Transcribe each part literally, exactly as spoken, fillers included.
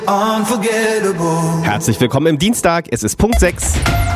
Unforgettable. Herzlich willkommen im Dienstag, es ist Punkt sechs.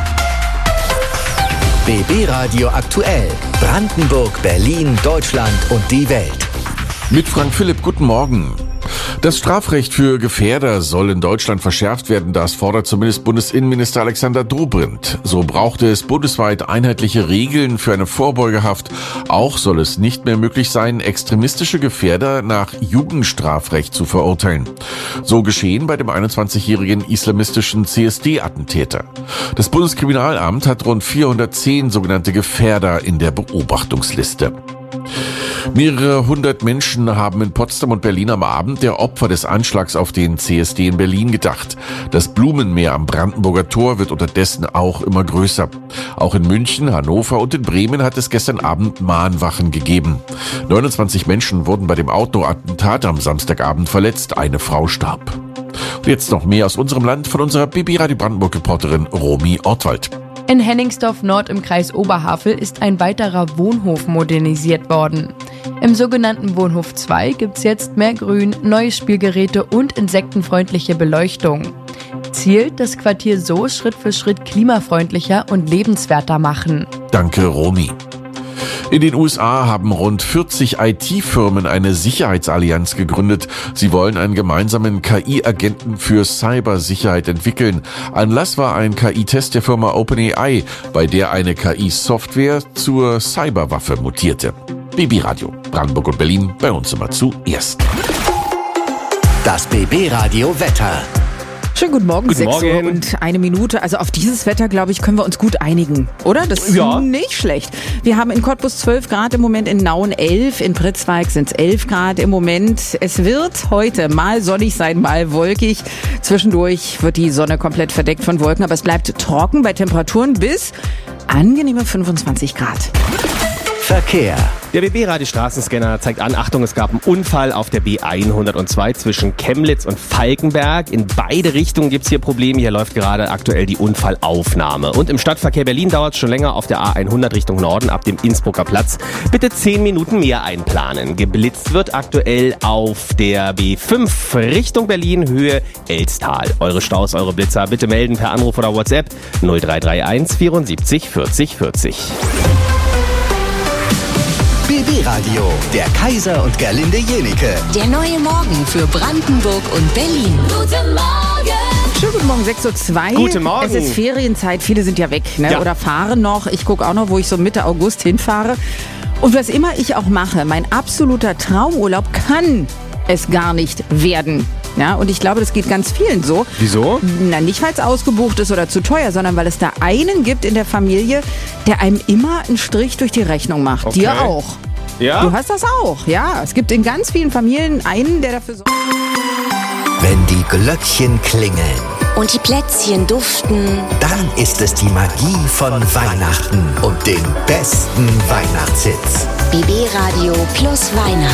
B B Radio aktuell. Brandenburg, Berlin, Deutschland und die Welt. Mit Frank Philipp, guten Morgen. Das Strafrecht für Gefährder soll in Deutschland verschärft werden, das fordert zumindest Bundesinnenminister Alexander Dobrindt. So brauchte es bundesweit einheitliche Regeln für eine Vorbeugehaft. Auch soll es nicht mehr möglich sein, extremistische Gefährder nach Jugendstrafrecht zu verurteilen. So geschehen bei dem einundzwanzigjährigen islamistischen C S D-Attentäter. Das Bundeskriminalamt hat rund vierhundertzehn sogenannte Gefährder in der Beobachtungsliste. Mehrere hundert Menschen haben in Potsdam und Berlin am Abend der Opfer des Anschlags auf den C S D in Berlin gedacht. Das Blumenmeer am Brandenburger Tor wird unterdessen auch immer größer. Auch in München, Hannover und in Bremen hat es gestern Abend Mahnwachen gegeben. neunundzwanzig Menschen wurden bei dem Autoattentat am Samstagabend verletzt. Eine Frau starb. Und jetzt noch mehr aus unserem Land von unserer B B Radio Brandenburg-Reporterin Romy Ortwald. In Henningsdorf Nord im Kreis Oberhavel ist ein weiterer Wohnhof modernisiert worden. Im sogenannten Wohnhof zwei gibt's jetzt mehr Grün, neue Spielgeräte und insektenfreundliche Beleuchtung. Ziel, das Quartier so Schritt für Schritt klimafreundlicher und lebenswerter machen. Danke, Romy. In den U S A haben rund vierzig I T-Firmen eine Sicherheitsallianz gegründet. Sie wollen einen gemeinsamen K I-Agenten für Cybersicherheit entwickeln. Anlass war ein K I-Test der Firma OpenAI, bei der eine K I-Software zur Cyberwaffe mutierte. B B Radio, Brandenburg und Berlin, bei uns immer zuerst. Das B B Radio Wetter. Schönen guten Morgen, Guten sechs Uhr Morgen. und eine Minute. Also auf dieses Wetter, glaube ich, können wir uns gut einigen, oder? Das ist Ja. nicht schlecht. Wir haben in Cottbus zwölf Grad im Moment, in Nauen elf, in Pritzwalk sind es elf Grad im Moment. Es wird heute mal sonnig sein, mal wolkig. Zwischendurch wird die Sonne komplett verdeckt von Wolken, aber es bleibt trocken bei Temperaturen bis angenehme fünfundzwanzig Grad. Verkehr. Der B B-Radio Straßenscanner zeigt an, Achtung, es gab einen Unfall auf der B hundertzwei zwischen Chemnitz und Falkenberg. In beide Richtungen gibt's hier Probleme. Hier läuft gerade aktuell die Unfallaufnahme. Und im Stadtverkehr Berlin dauert es schon länger auf der A hundert Richtung Norden ab dem Innsbrucker Platz. Bitte zehn Minuten mehr einplanen. Geblitzt wird aktuell auf der B fünf Richtung Berlin, Höhe Elstal. Eure Staus, eure Blitzer bitte melden per Anruf oder WhatsApp null drei drei eins vierundsiebzig vierzig vierzig. B B Radio, der Kaiser und Gerlinde Jenike. Der neue Morgen für Brandenburg und Berlin. Guten Morgen! Schönen guten Morgen, sechs Uhr zwei. Guten Morgen. Es ist Ferienzeit, viele sind ja weg, ne? Ja. Oder fahren noch. Ich gucke auch noch, wo ich so Mitte August hinfahre. Und was immer ich auch mache, mein absoluter Traumurlaub kann es gar nicht werden. Ja, und ich glaube, das geht ganz vielen so. Wieso? Na, nicht, weil es ausgebucht ist oder zu teuer, sondern weil es da einen gibt in der Familie, der einem immer einen Strich durch die Rechnung macht. Okay. Dir auch. Ja? Du hast das auch, ja. Es gibt in ganz vielen Familien einen, der dafür sorgt. Wenn die Glöckchen klingeln, Und die Plätzchen duften. dann ist es die Magie von Weihnachten und den besten Weihnachtshits. B B Radio plus Weihnachten.